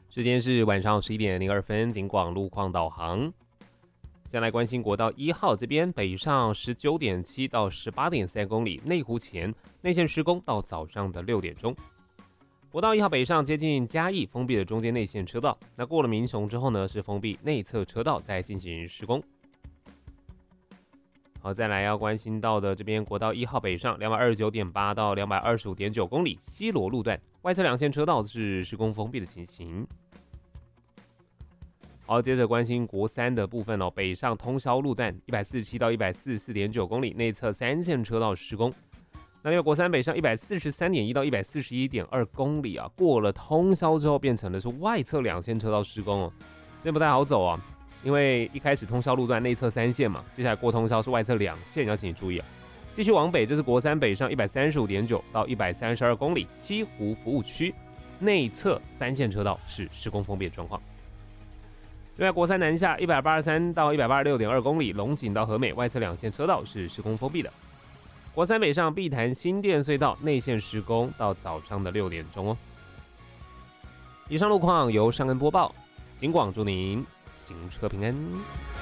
时间是晚上11点02分，警广路况导航。先来关心国道1号这边，北上19.7到18.3公里，内湖前内线施工到早上的6点钟。国道1号北上接近嘉义，封闭了中间内线车道。那过了民雄之后呢，是封闭内侧车道，再进行施工。好，再来要关心到的这边国道1号北上229.8到225.9公里，西螺路段外侧两线车道是施工封闭的情形。好，接着关心国3的部分哦，北上通霄路段147到144.9公里，内侧3线车道施工。那因为国3北上143.1到141.2公里啊，过了通霄之后变成的是外侧两线车道施工哦，这不太好走啊。因为一开始通霄路段内侧3线嘛，接下来过通霄是外侧2线，要请你注意啊。继续往北，这是国3北上135.9到132公里，西湖服务区内侧3线车道是施工封闭的状况。另外，国3南下183到186.2公里，龙井到和美外侧2线车道是施工封闭的。国3北上碧潭新店隧道内线施工到早上的6点钟哦。以上路况由尚恩播报，警广祝您行车平安。